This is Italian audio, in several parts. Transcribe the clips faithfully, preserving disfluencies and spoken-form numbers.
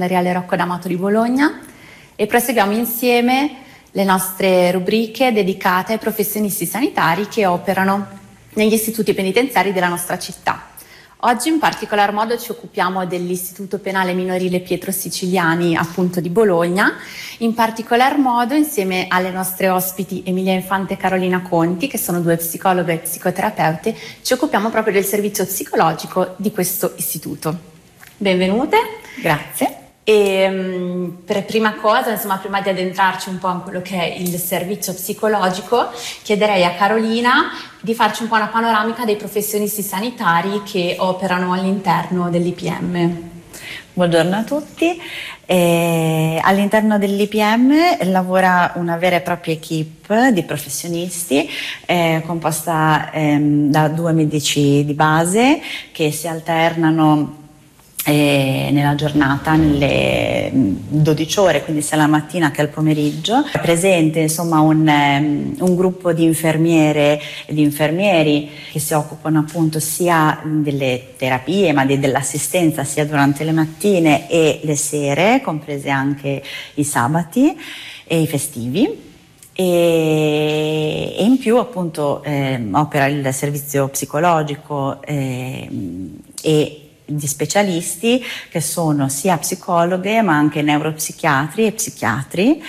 Reale Rocco D'Amato di Bologna e proseguiamo insieme le nostre rubriche dedicate ai professionisti sanitari che operano negli istituti penitenziari della nostra città. Oggi in particolar modo ci occupiamo dell'Istituto Penale Minorile Pietro Siciliani, appunto di Bologna, in particolar modo insieme alle nostre ospiti Emilia Infante e Carolina Conti, che sono due psicologhe e psicoterapeute, ci occupiamo proprio del servizio psicologico di questo istituto. Benvenute. Grazie. E um, per prima cosa, insomma, prima di addentrarci un po' in quello che è il servizio psicologico, chiederei a Carolina di farci un po' una panoramica dei professionisti sanitari che operano all'interno dell'I P M. Buongiorno a tutti. Eh, all'interno dell'I P M lavora una vera e propria equipe di professionisti eh, composta ehm, da due medici di base che si alternano E nella giornata, nelle dodici ore, quindi sia la mattina che al pomeriggio. È presente insomma un, um, un gruppo di infermiere e di infermieri che si occupano appunto sia delle terapie ma di, dell'assistenza sia durante le mattine e le sere, comprese anche i sabati e i festivi. E, e in più appunto eh, opera il servizio psicologico eh, e di specialisti che sono sia psicologhe ma anche neuropsichiatri e psichiatri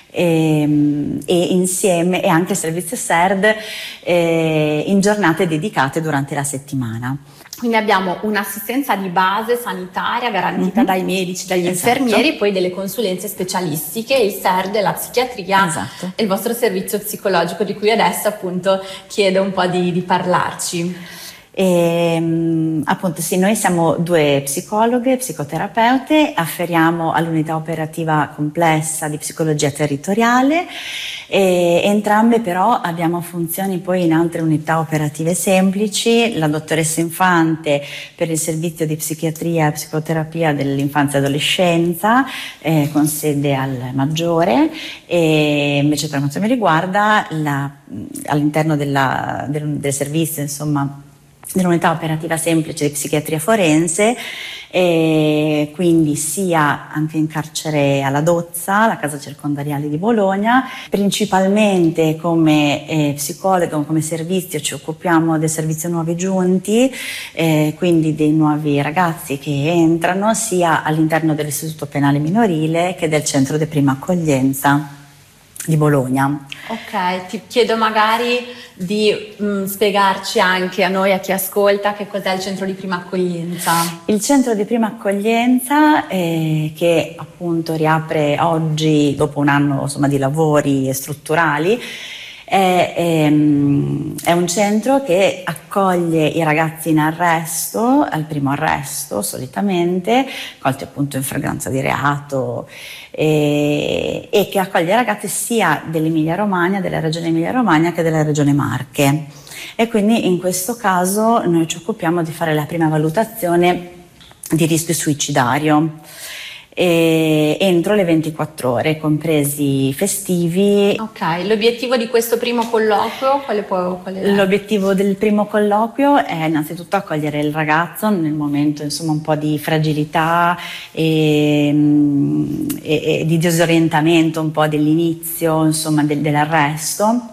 e, e insieme e anche il servizio S E R D eh, in giornate dedicate durante la settimana. Quindi abbiamo un'assistenza di base sanitaria garantita mm-hmm. dai medici, dagli esatto. infermieri, poi delle consulenze specialistiche, il S E R D, la psichiatria esatto. e il vostro servizio psicologico di cui adesso appunto chiedo un po' di, di parlarci. E, appunto sì, noi siamo due psicologhe, psicoterapeute, afferiamo all'unità operativa complessa di psicologia territoriale e entrambe però abbiamo funzioni poi in altre unità operative semplici. La dottoressa Infante per il servizio di psichiatria e psicoterapia dell'infanzia e adolescenza eh, con sede al Maggiore, e invece per quanto mi riguarda la, all'interno della, del, del servizio insomma dell'unità operativa semplice di psichiatria forense, e quindi sia anche in carcere alla Dozza, la casa circondariale di Bologna. Principalmente come eh, psicologa, come servizio ci occupiamo del servizio nuovi giunti, eh, quindi dei nuovi ragazzi che entrano sia all'interno dell'Istituto Penale Minorile che del Centro di Prima Accoglienza di Bologna. Ok, ti chiedo magari di mh, spiegarci anche a noi, a chi ascolta, che cos'è il centro di prima accoglienza. Il centro di prima accoglienza eh, che appunto riapre oggi dopo un anno insomma di lavori strutturali è, è, è un centro che accoglie i ragazzi in arresto, al primo arresto solitamente, colti appunto in flagranza di reato, e, e che accoglie i ragazzi sia dell'Emilia Romagna, della regione Emilia Romagna che della regione Marche. E quindi in questo caso noi ci occupiamo di fare la prima valutazione di rischio suicidario e entro le ventiquattro ore, compresi i festivi. Ok, l'obiettivo di questo primo colloquio quale può, qual è? L'obiettivo del primo colloquio è innanzitutto accogliere il ragazzo nel momento insomma un po' di fragilità e, e, e di disorientamento un po' dell'inizio insomma del, dell'arresto.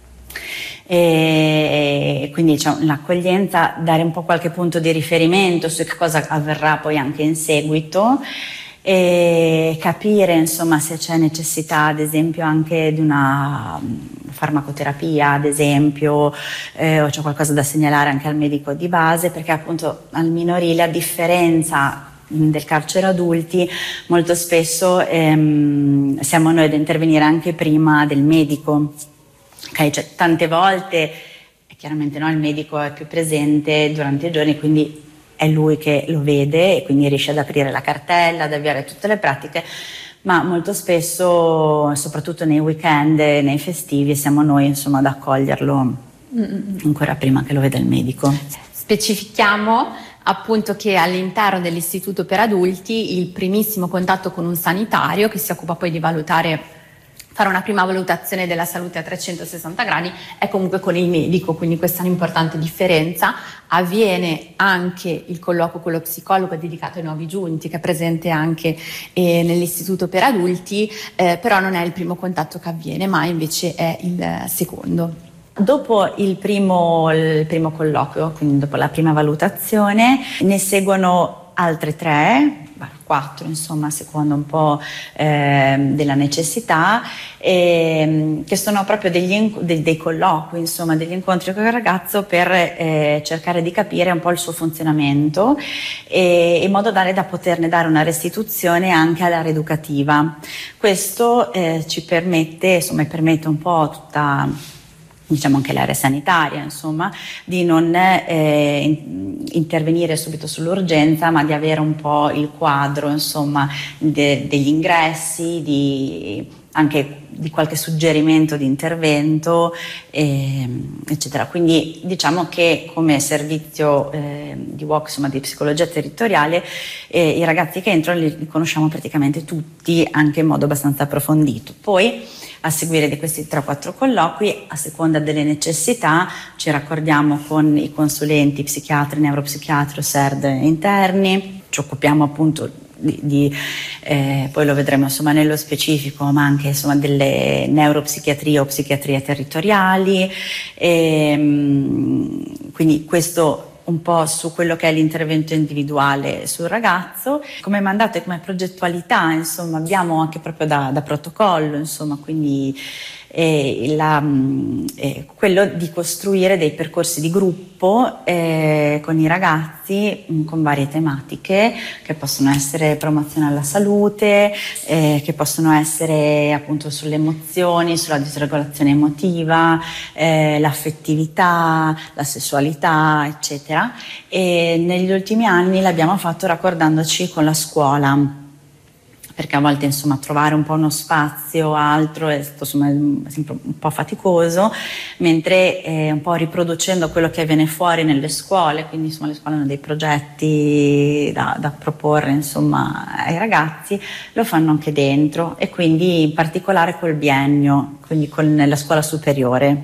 E quindi diciamo, l'accoglienza, dare un po' qualche punto di riferimento su che cosa avverrà poi anche in seguito, e capire insomma se c'è necessità ad esempio anche di una farmacoterapia ad esempio eh, o c'è qualcosa da segnalare anche al medico di base, perché appunto al minorile, a differenza del carcere adulti, molto spesso ehm, siamo noi ad intervenire anche prima del medico. Okay, cioè, tante volte chiaramente no, il medico è più presente durante i giorni, quindi è lui che lo vede e quindi riesce ad aprire la cartella, ad avviare tutte le pratiche, ma molto spesso, soprattutto nei weekend, nei festivi, siamo noi insomma ad accoglierlo ancora prima che lo veda il medico. Specifichiamo appunto che all'interno dell'istituto per adulti il primissimo contatto con un sanitario che si occupa poi di valutare fare una prima valutazione della salute a trecentosessanta gradi è comunque con il medico, quindi questa è un'importante differenza. Avviene anche il colloquio con lo psicologo dedicato ai nuovi giunti, che è presente anche eh, nell'istituto per adulti, eh, però non è il primo contatto che avviene, ma invece è il secondo. Dopo il primo, il primo colloquio, quindi dopo la prima valutazione, ne seguono altre tre, quattro insomma, secondo un po' eh, della necessità, eh, che sono proprio degli, dei, dei colloqui, insomma, degli incontri con il ragazzo per eh, cercare di capire un po' il suo funzionamento, e, in modo tale da poterne dare una restituzione anche all'area educativa. Questo eh, ci permette, insomma, permette un po' tutta, diciamo anche l'area sanitaria, insomma, di non eh, intervenire subito sull'urgenza, ma di avere un po' il quadro, insomma, de, degli ingressi, di, anche di qualche suggerimento di intervento, eh, eccetera. Quindi diciamo che come servizio eh, di W O C, insomma, di psicologia territoriale, eh, i ragazzi che entrano li, li conosciamo praticamente tutti, anche in modo abbastanza approfondito. Poi, a seguire di questi tre o quattro colloqui, a seconda delle necessità, ci raccordiamo con i consulenti psichiatri, neuropsichiatri o S E R D interni, ci occupiamo appunto di, di eh, poi lo vedremo insomma nello specifico, ma anche insomma delle neuropsichiatrie o psichiatrie territoriali, e, quindi questo un po' su quello che è l'intervento individuale sul ragazzo. Come mandato e come progettualità, insomma, abbiamo anche proprio da, da protocollo, insomma, quindi eh, la, eh, quello di costruire dei percorsi di gruppo eh, con i ragazzi mh, con varie tematiche, che possono essere promozione alla salute, eh, che possono essere appunto sulle emozioni, sulla disregolazione emotiva, eh, l'affettività, la sessualità, eccetera. E negli ultimi anni l'abbiamo fatto raccordandoci con la scuola, perché a volte insomma trovare un po' uno spazio altro è stato insomma sempre un po' faticoso, mentre eh, un po' riproducendo quello che avviene fuori nelle scuole, quindi insomma le scuole hanno dei progetti da, da proporre insomma ai ragazzi, lo fanno anche dentro, e quindi in particolare col biennio, quindi con la scuola superiore.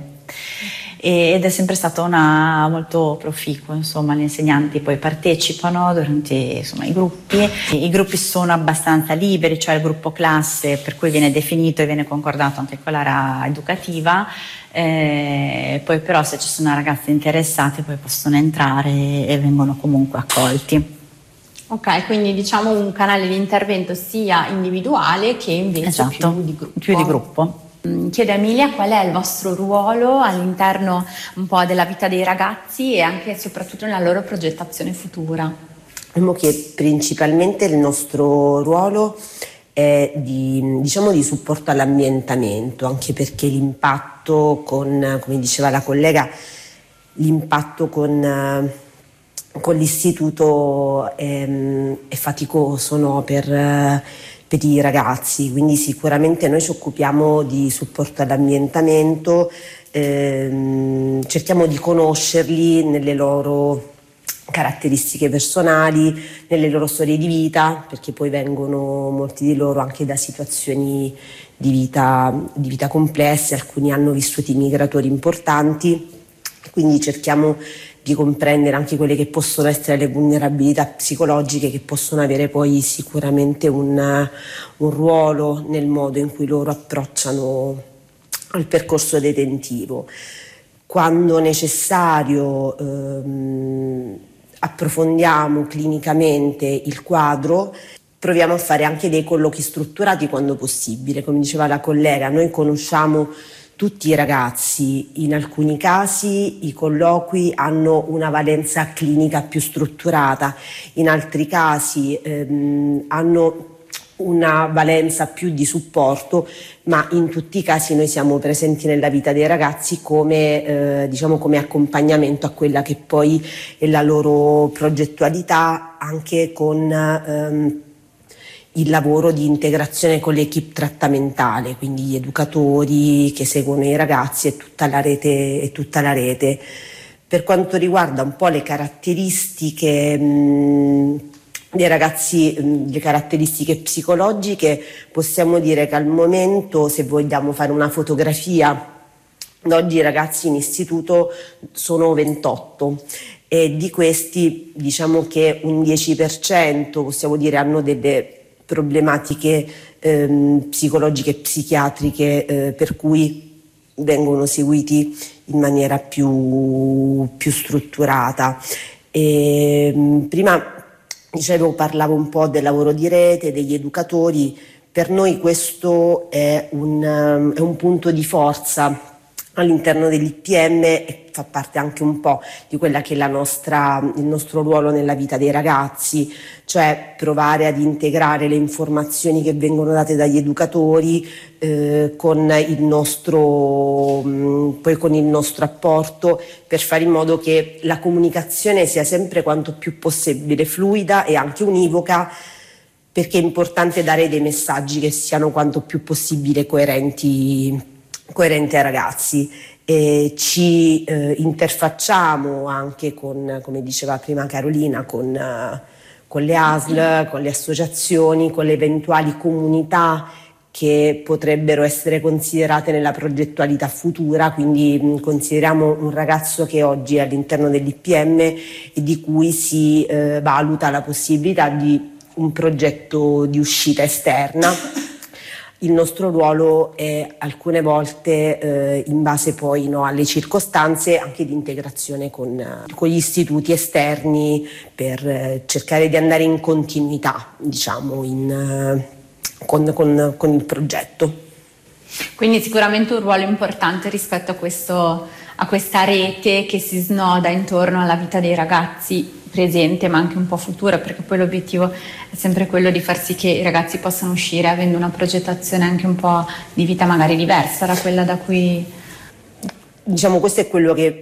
Ed è sempre stata una molto proficuo, insomma, gli insegnanti poi partecipano durante insomma i gruppi, i gruppi sono abbastanza liberi, cioè il gruppo classe per cui viene definito e viene concordato anche con l'area educativa, eh, poi però se ci sono ragazzi interessati poi possono entrare e vengono comunque accolti. Ok, quindi diciamo un canale di intervento sia individuale che invece esatto, più di gruppo. Più di gruppo. Chiedo a Emilia qual è il vostro ruolo all'interno un po' della vita dei ragazzi e anche e soprattutto nella loro progettazione futura. Diciamo che principalmente il nostro ruolo è di, diciamo, di supporto all'ambientamento, anche perché l'impatto con, come diceva la collega, l'impatto con, con l'istituto è, è faticoso, no? per per i ragazzi, quindi sicuramente noi ci occupiamo di supporto all'ambientamento, ehm, cerchiamo di conoscerli nelle loro caratteristiche personali, nelle loro storie di vita, perché poi vengono molti di loro anche da situazioni di vita, di vita complesse, alcuni hanno vissuti migratori importanti, quindi cerchiamo di comprendere anche quelle che possono essere le vulnerabilità psicologiche, che possono avere poi sicuramente un, un ruolo nel modo in cui loro approcciano al percorso detentivo. Quando necessario ehm, approfondiamo clinicamente il quadro, proviamo a fare anche dei colloqui strutturati quando possibile. Come diceva la collega, noi conosciamo tutti i ragazzi, in alcuni casi i colloqui hanno una valenza clinica più strutturata, in altri casi ehm, hanno una valenza più di supporto, ma in tutti i casi noi siamo presenti nella vita dei ragazzi come, eh, diciamo come accompagnamento a quella che poi è la loro progettualità, anche con ehm, il lavoro di integrazione con l'equipe trattamentale, quindi gli educatori che seguono i ragazzi e tutta la rete, e tutta la rete. Per quanto riguarda un po' le caratteristiche mh, dei ragazzi, le caratteristiche psicologiche, possiamo dire che al momento, se vogliamo fare una fotografia, oggi i ragazzi in istituto sono ventotto e di questi diciamo che un dieci per cento possiamo dire hanno delle problematiche ehm, psicologiche e psichiatriche eh, per cui vengono seguiti in maniera più, più strutturata. E, prima dicevo, parlavo un po' del lavoro di rete, degli educatori. Per noi questo è un, è un punto di forza all'interno dell'I P M e fa parte anche un po' di quella che è la nostra, il nostro ruolo nella vita dei ragazzi, cioè provare ad integrare le informazioni che vengono date dagli educatori eh, con il nostro, mh, poi con il nostro apporto, per fare in modo che la comunicazione sia sempre quanto più possibile fluida e anche univoca, perché è importante dare dei messaggi che siano quanto più possibile coerenti coerente ai ragazzi. E ci eh, interfacciamo anche con, come diceva prima Carolina, con, uh, con le A S L, con le associazioni, con le eventuali comunità che potrebbero essere considerate nella progettualità futura, quindi mh, consideriamo un ragazzo che oggi è all'interno dell'I P M e di cui si eh, valuta la possibilità di un progetto di uscita esterna. Il nostro ruolo è alcune volte eh, in base poi no, alle circostanze anche di integrazione con, uh, con gli istituti esterni per eh, cercare di andare in continuità, diciamo, in, uh, con, con, con il progetto. Quindi sicuramente un ruolo importante rispetto a, questo, a questa rete che si snoda intorno alla vita dei ragazzi presente ma anche un po' futura, perché poi l'obiettivo è sempre quello di far sì che i ragazzi possano uscire avendo una progettazione anche un po' di vita magari diversa da quella da cui... Diciamo, questo è quello che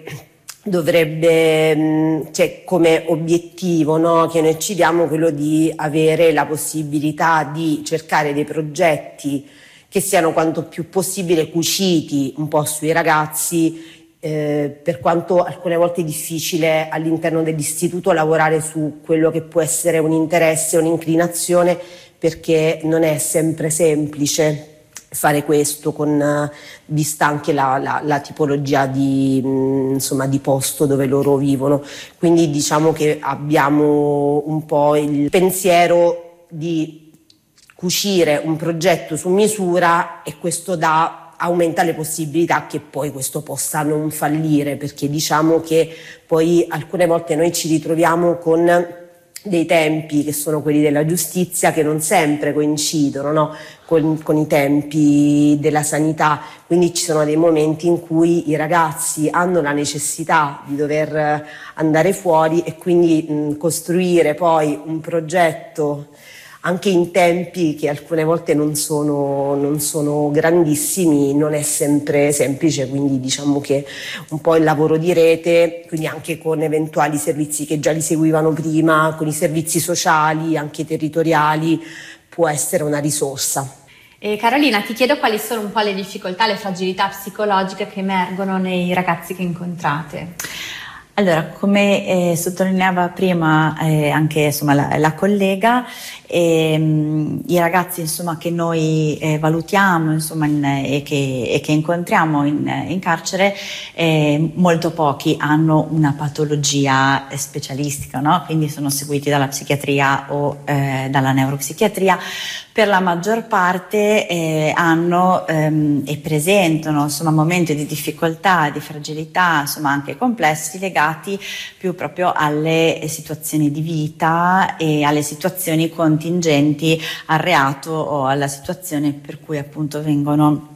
dovrebbe, cioè come obiettivo, no, che noi ci diamo, quello di avere la possibilità di cercare dei progetti che siano quanto più possibile cuciti un po' sui ragazzi. Eh, per quanto alcune volte è difficile all'interno dell'istituto lavorare su quello che può essere un interesse, un'inclinazione, perché non è sempre semplice fare questo, con uh, vista anche la, la, la tipologia di, mh, insomma, di posto dove loro vivono. Quindi diciamo che abbiamo un po' il pensiero di cucire un progetto su misura e questo dà aumenta le possibilità che poi questo possa non fallire, perché diciamo che poi alcune volte noi ci ritroviamo con dei tempi che sono quelli della giustizia che non sempre coincidono, no? con, con i tempi della sanità, quindi ci sono dei momenti in cui i ragazzi hanno la necessità di dover andare fuori e quindi mh, costruire poi un progetto anche in tempi che alcune volte non sono, non sono grandissimi, non è sempre semplice, quindi diciamo che un po' il lavoro di rete, quindi anche con eventuali servizi che già li seguivano prima, con i servizi sociali, anche territoriali, può essere una risorsa. E Carolina, ti chiedo quali sono un po' le difficoltà, le fragilità psicologiche che emergono nei ragazzi che incontrate. Allora, come eh, sottolineava prima eh, anche insomma, la, la collega, ehm, i ragazzi insomma, che noi eh, valutiamo insomma, in, e, che, e che incontriamo in, in carcere, eh, molto pochi hanno una patologia specialistica, no? Quindi sono seguiti dalla psichiatria o eh, dalla neuropsichiatria. Per la maggior parte eh, hanno ehm, e presentano insomma, momenti di difficoltà, di fragilità, insomma anche complessi, legati più proprio alle situazioni di vita e alle situazioni contingenti al reato o alla situazione per cui appunto vengono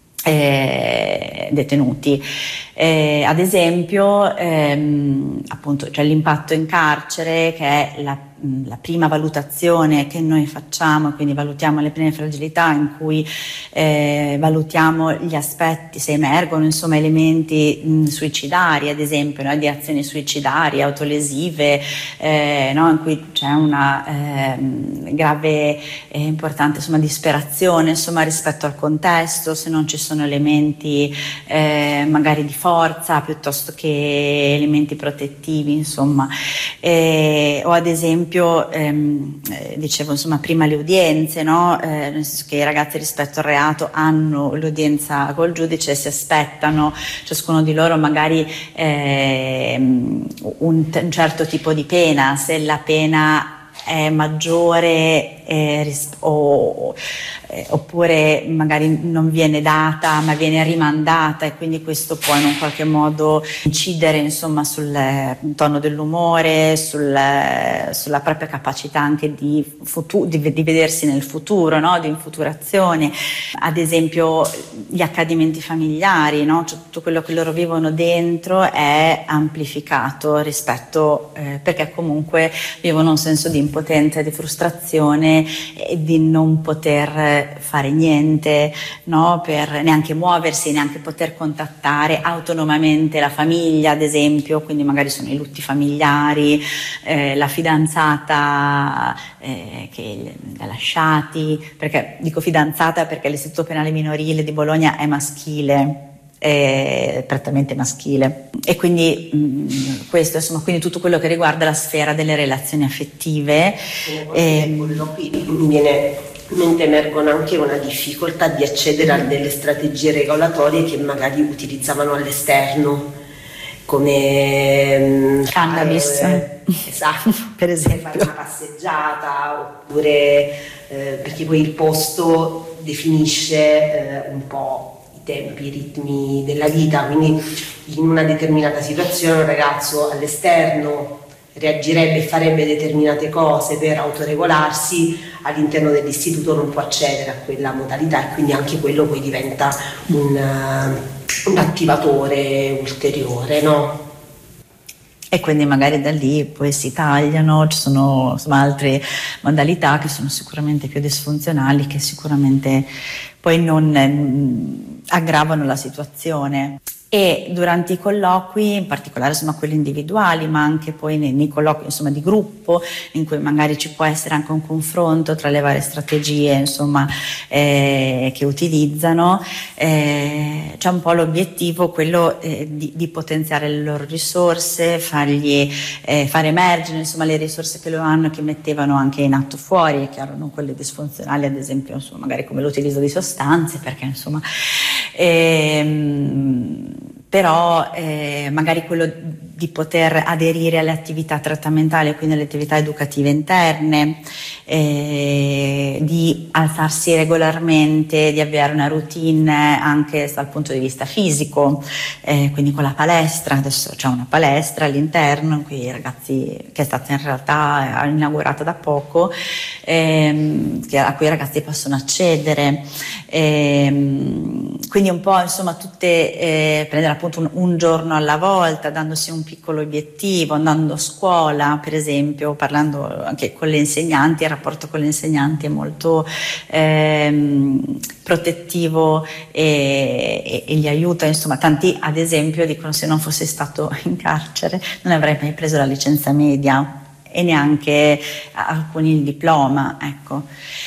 eh, detenuti. Eh, ad esempio, ehm, appunto, c'è l'impatto in carcere, che è la la prima valutazione che noi facciamo, quindi valutiamo le prime fragilità in cui eh, valutiamo gli aspetti, se emergono insomma elementi mh, suicidari, ad esempio, no? Di azioni suicidarie, autolesive, eh, no? In cui c'è una eh, grave e importante insomma disperazione insomma rispetto al contesto, se non ci sono elementi eh, magari di forza piuttosto che elementi protettivi insomma, eh, o ad esempio esempio ehm, eh, dicevo insomma prima le udienze, no? Eh, nel senso che i ragazzi rispetto al reato hanno l'udienza col giudice e si aspettano ciascuno di loro magari ehm, un, t- un certo tipo di pena. Se la pena è maggiore eh, ris- o, eh, oppure magari non viene data ma viene rimandata, e quindi questo può in un qualche modo incidere insomma sul tono dell'umore, sul, sulla propria capacità anche di, futu- di, di vedersi nel futuro, no? Di infuturazione. Ad esempio gli accadimenti familiari, no? Cioè, tutto quello che loro vivono dentro è amplificato rispetto eh, perché comunque vivono un senso di impotenza, di frustrazione e di non poter fare niente, no? Per neanche muoversi, neanche poter contattare autonomamente la famiglia, ad esempio, quindi magari sono i lutti familiari, eh, la fidanzata eh, che li ha lasciati, perché dico fidanzata perché l'istituto penale minorile di Bologna è maschile, è prettamente maschile, e quindi mh, questo insomma, quindi tutto quello che riguarda la sfera delle relazioni affettive. E qui mi viene in mente, emergono anche una difficoltà di accedere a delle strategie regolatorie che magari utilizzavano all'esterno, come cannabis, eh, esatto, per esempio fare una passeggiata, oppure eh, perché poi il posto definisce eh, un po' tempi, i ritmi della vita, quindi in una determinata situazione un ragazzo all'esterno reagirebbe e farebbe determinate cose per autoregolarsi, all'interno dell'istituto non può accedere a quella modalità, e quindi anche quello poi diventa un, uh, un attivatore ulteriore, no? E quindi magari da lì poi si tagliano, ci sono insomma altre modalità che sono sicuramente più disfunzionali, che sicuramente poi non eh, aggravano la situazione. E durante i colloqui, in particolare insomma quelli individuali, ma anche poi nei, nei colloqui insomma di gruppo, in cui magari ci può essere anche un confronto tra le varie strategie insomma eh, che utilizzano, eh, c'è un po' l'obiettivo quello eh, di, di potenziare le loro risorse, fargli eh, far emergere insomma le risorse che loro hanno, che mettevano anche in atto fuori, è chiaro, non quelle disfunzionali, ad esempio insomma magari come l'utilizzo di sostanze, perché insomma ehm, però eh, magari quello di poter aderire alle attività trattamentali, quindi alle attività educative interne, eh, di alzarsi regolarmente, di avere una routine anche dal punto di vista fisico, eh, quindi con la palestra. Adesso c'è una palestra all'interno in cui i ragazzi, che è stata in realtà inaugurata da poco, ehm, a cui i ragazzi possono accedere, ehm, quindi un po' insomma tutte eh, prendere appunto un, un giorno alla volta, dandosi un piccolo obiettivo, andando a scuola per esempio, parlando anche con le insegnanti. Il rapporto con le insegnanti è molto ehm, protettivo e, e, e li aiuta, insomma tanti ad esempio dicono: se non fossi stato in carcere non avrei mai preso la licenza media e neanche alcuni il diploma, ecco.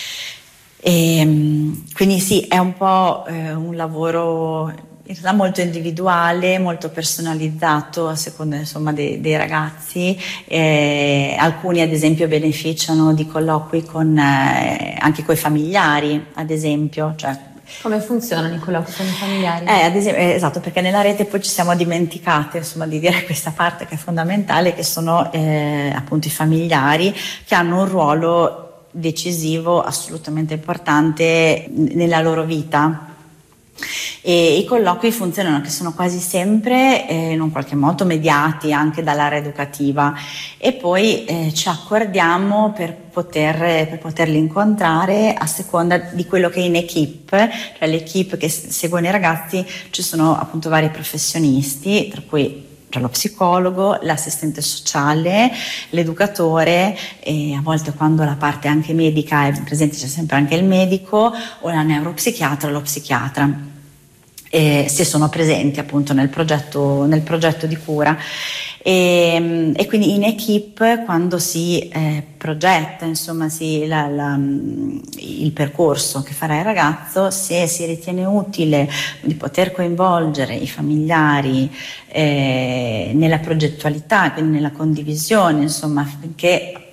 E, quindi sì, è un po' eh, un lavoro in realtà molto individuale, molto personalizzato a seconda insomma dei, dei ragazzi. Eh, alcuni ad esempio beneficiano di colloqui con, eh, anche coi familiari, ad esempio, cioè come funzionano i colloqui con i familiari? Eh, ad esempio, eh, esatto, perché nella rete poi ci siamo dimenticate insomma di dire questa parte che è fondamentale, che sono eh, appunto i familiari, che hanno un ruolo decisivo, assolutamente importante nella loro vita. E i colloqui funzionano, che sono quasi sempre eh, in un qualche modo mediati anche dall'area educativa, e poi eh, ci accordiamo per poter per poterli incontrare a seconda di quello che è in equipe, cioè l'equipe che seguono i ragazzi. Ci sono appunto vari professionisti, tra cui c'è lo psicologo, l'assistente sociale, l'educatore, e a volte quando la parte anche medica è presente c'è sempre anche il medico, o la neuropsichiatra o lo psichiatra, eh, se sono presenti appunto nel progetto, nel progetto di cura. E, e quindi in equipe, quando si eh, progetta insomma si, la, la, il percorso che farà il ragazzo, se si ritiene utile di poter coinvolgere i familiari eh, nella progettualità, quindi nella condivisione, insomma, affinché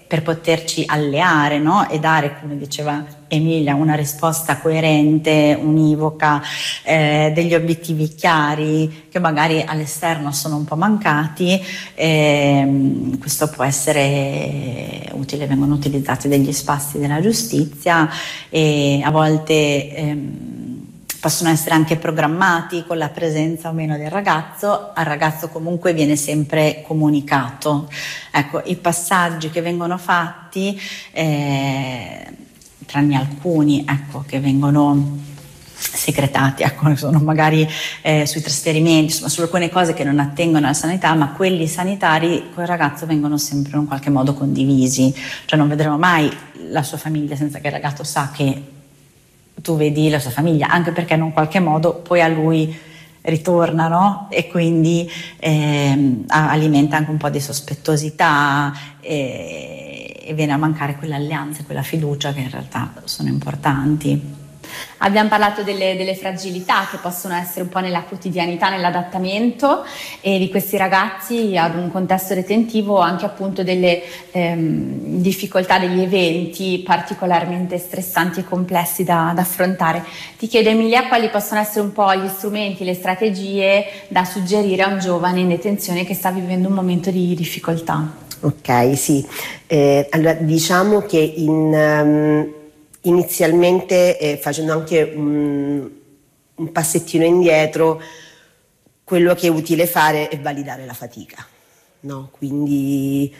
per poterci alleare, no? E dare, come diceva Emilia, una risposta coerente, univoca, eh, degli obiettivi chiari che magari all'esterno sono un po' mancati. Eh, questo può essere utile, vengono utilizzati degli spazi della giustizia e a volte ehm, possono essere anche programmati con la presenza o meno del ragazzo. Al ragazzo comunque viene sempre comunicato. Ecco, i passaggi che vengono fatti, eh, tranne alcuni, ecco, che vengono segretati, ecco, sono magari eh, sui trasferimenti, insomma, su alcune cose che non attengono alla sanità, ma quelli sanitari col ragazzo vengono sempre in qualche modo condivisi. Cioè non vedremo mai la sua famiglia senza che il ragazzo sa che tu vedi la sua famiglia, anche perché in un qualche modo poi a lui ritorna, no? E quindi ehm, alimenta anche un po' di sospettosità e, e viene a mancare quell'alleanza, quella fiducia che in realtà sono importanti. Abbiamo parlato delle, delle fragilità che possono essere un po' nella quotidianità, nell'adattamento e di questi ragazzi ad un contesto detentivo, anche appunto delle ehm, difficoltà, degli eventi particolarmente stressanti e complessi da, da affrontare. Ti chiedo, Emilia, quali possono essere un po' gli strumenti, le strategie da suggerire a un giovane in detenzione che sta vivendo un momento di difficoltà? Ok, sì. Eh, allora, diciamo che in... Um... Inizialmente, eh, facendo anche un, un passettino indietro, quello che è utile fare è validare la fatica, no? Quindi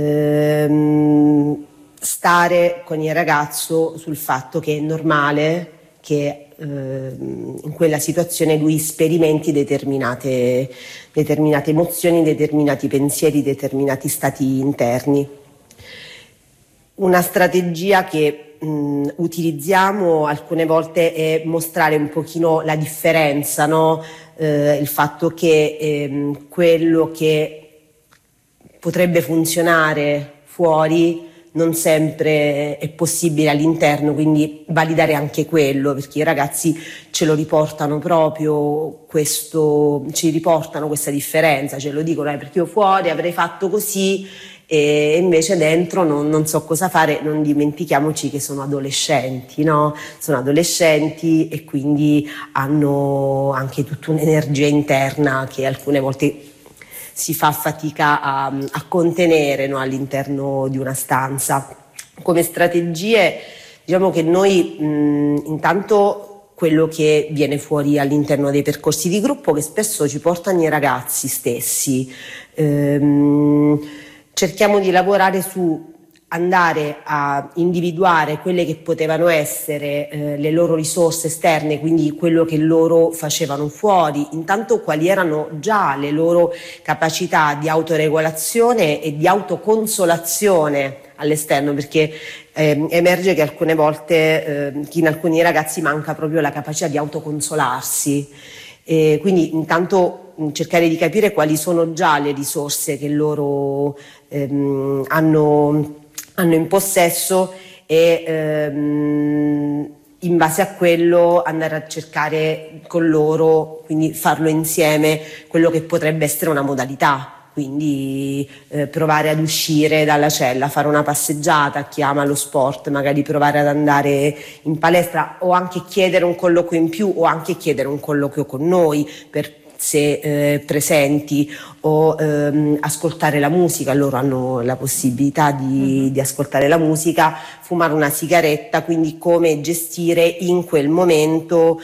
ehm, stare con il ragazzo sul fatto che è normale che ehm, in quella situazione lui sperimenti determinate, determinate emozioni, determinati pensieri, determinati stati interni. Una strategia che Mh, utilizziamo alcune volte è mostrare un pochino la differenza, no? Eh, il fatto che ehm, quello che potrebbe funzionare fuori non sempre è possibile all'interno, quindi validare anche quello, perché i ragazzi ce lo riportano proprio questo, ci riportano questa differenza, ce lo dicono, eh, perché io fuori avrei fatto così e invece dentro non, non so cosa fare. Non dimentichiamoci che sono adolescenti, no? Sono adolescenti e quindi hanno anche tutta un'energia interna che alcune volte si fa fatica a, a contenere, no? All'interno di una stanza. Come strategie, diciamo che noi mh, intanto quello che viene fuori all'interno dei percorsi di gruppo, che spesso ci portano i ragazzi stessi, ehm, cerchiamo di lavorare su andare a individuare quelle che potevano essere eh, le loro risorse esterne, quindi quello che loro facevano fuori, intanto quali erano già le loro capacità di autoregolazione e di autoconsolazione all'esterno, perché eh, emerge che alcune volte eh, in alcuni ragazzi manca proprio la capacità di autoconsolarsi. E quindi intanto cercare di capire quali sono già le risorse che loro ehm, hanno, hanno in possesso e ehm, in base a quello andare a cercare con loro, quindi farlo insieme, quello che potrebbe essere una modalità. Quindi eh, provare ad uscire dalla cella, fare una passeggiata, chi ama lo sport, magari provare ad andare in palestra o anche chiedere un colloquio in più o anche chiedere un colloquio con noi per se eh, presenti o ehm, ascoltare la musica. Loro hanno la possibilità di, mm-hmm. di ascoltare la musica, fumare una sigaretta, quindi come gestire in quel momento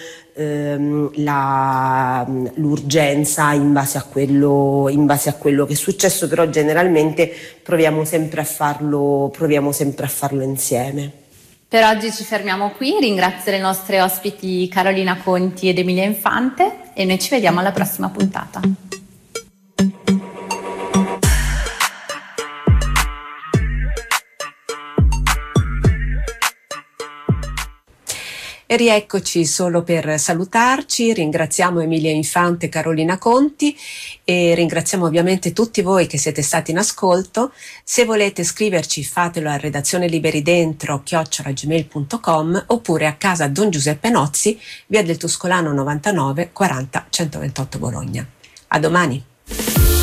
La, l'urgenza in base a quello in base a quello che è successo, però generalmente proviamo sempre a farlo proviamo sempre a farlo insieme. Per oggi ci fermiamo qui, ringrazio le nostre ospiti Carolina Conti ed Emilia Infante e noi ci vediamo alla prossima puntata. E rieccoci solo per salutarci. Ringraziamo Emilia Infante e Carolina Conti e ringraziamo ovviamente tutti voi che siete stati in ascolto. Se volete scriverci, fatelo a redazione liberi dentro chiocciola gmail punto com oppure a casa Don Giuseppe Nozzi, via del Tuscolano novantanove quaranta centoventotto Bologna. A domani.